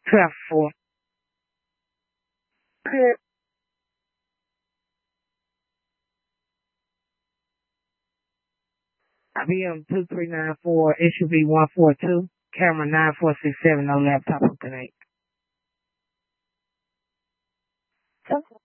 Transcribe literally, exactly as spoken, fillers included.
twelve four. Clear. I B M two three nine four, issue B one four two, camera nine four six seven, no laptop up to date. Okay.